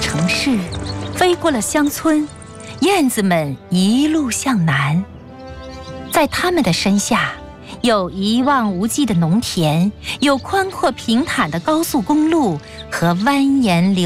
城市，飞过了乡村，燕子们一路向南。在它们的身下，有一望无际的农田，有宽阔平坦的高速公路和蜿蜒流